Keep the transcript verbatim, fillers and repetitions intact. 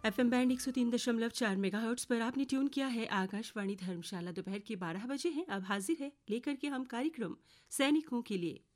FM band एक सौ तीन दशमलव चार मेगाहर्ट्ज पर आपने ट्यून किया है आकाशवाणी धर्मशाला। दोपहर के बारह बजे हैं। अब हाजिर है लेकर के हम कार्यक्रम सैनिकों के लिए